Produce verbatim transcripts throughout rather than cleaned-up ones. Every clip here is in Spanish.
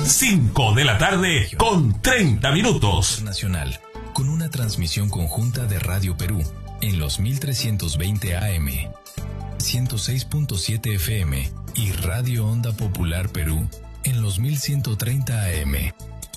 cinco de la tarde con treinta minutos. Nacional, con una transmisión conjunta de Radio Perú en los mil trescientos veinte A M, ciento seis punto siete F M y Radio Onda Popular Perú en los mil ciento treinta A M.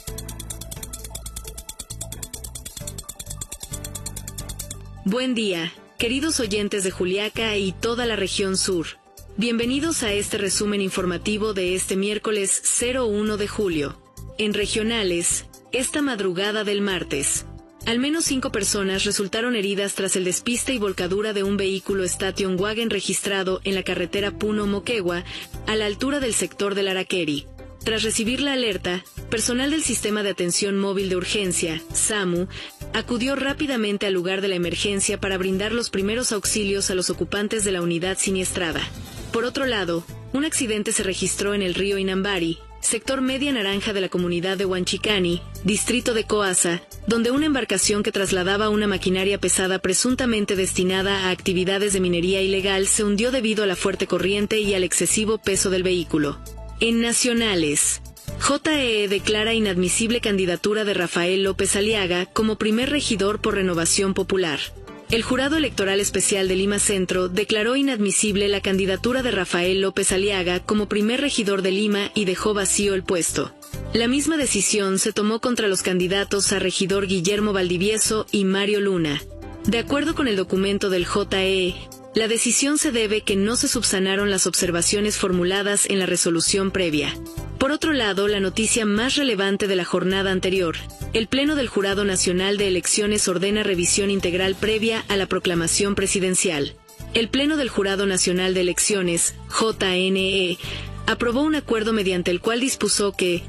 Buen día, queridos oyentes de Juliaca y toda la región sur. Bienvenidos a este resumen informativo de este miércoles cero uno de julio. En regionales, esta madrugada del martes, al menos cinco personas resultaron heridas tras el despiste y volcadura de un vehículo Station Wagon registrado en la carretera Puno-Moquegua, a la altura del sector del Araqueri. Tras recibir la alerta, personal del Sistema de Atención Móvil de Urgencia, SAMU, acudió rápidamente al lugar de la emergencia para brindar los primeros auxilios a los ocupantes de la unidad siniestrada. Por otro lado, un accidente se registró en el río Inambari, sector Media Naranja de la comunidad de Huanchicani, distrito de Coasa, donde una embarcación que trasladaba una maquinaria pesada presuntamente destinada a actividades de minería ilegal se hundió debido a la fuerte corriente y al excesivo peso del vehículo. En nacionales, J E E declara inadmisible candidatura de Rafael López Aliaga como primer regidor por Renovación Popular. El Jurado Electoral Especial de Lima Centro declaró inadmisible la candidatura de Rafael López Aliaga como primer regidor de Lima y dejó vacío el puesto. La misma decisión se tomó contra los candidatos a regidor Guillermo Valdivieso y Mario Luna. De acuerdo con el documento del J E E, la decisión se debe que no se subsanaron las observaciones formuladas en la resolución previa. Por otro lado, la noticia más relevante de la jornada anterior, el Pleno del Jurado Nacional de Elecciones ordena revisión integral previa a la proclamación presidencial. El Pleno del Jurado Nacional de Elecciones, J N E, aprobó un acuerdo mediante el cual dispuso que,